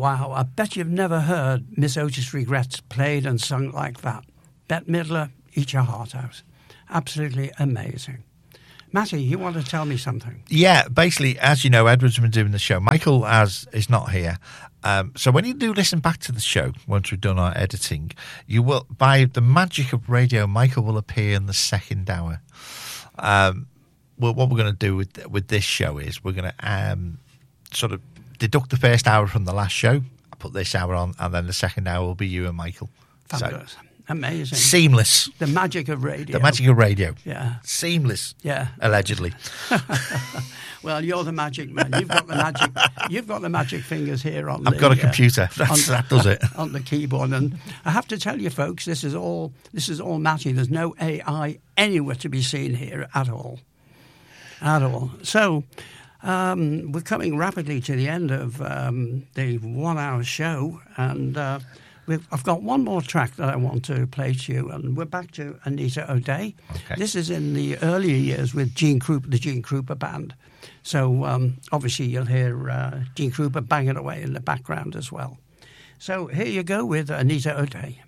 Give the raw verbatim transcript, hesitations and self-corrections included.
wow, I bet you've never heard Miss Otis Regrets played and sung like that. Bette Midler, eat your heart out. Absolutely amazing. Matty, you want to tell me something? Yeah, basically, as you know, Edward's been doing the show. Michael has, is not here. Um, so when you do listen back to the show, once we've done our editing, you will, by the magic of radio, Michael will appear in the second hour. Um, well, what we're going to do with with this show is we're going to um, sort of deduct the first hour from the last show, put this hour on, and then the second hour will be you and Michael. Fabulous. So, amazing. Seamless. The magic of radio. The magic of radio. Yeah. Seamless. Yeah. Allegedly. Well, you're the magic man. You've got the magic. You've got the magic fingers here on. I've the, got a computer. Uh, on, that does it on the keyboard. And I have to tell you, folks, this is all. This is all Matty. There's no A I anywhere to be seen here at all. At all. So. Um, we're coming rapidly to the end of um, the one-hour show, and uh, we've, I've got one more track that I want to play to you, and we're back to Anita O'Day. Okay. This is in the earlier years with Gene Krupa, the Gene Krupa Band. So um, obviously you'll hear uh, Gene Krupa banging away in the background as well. So here you go with Anita O'Day.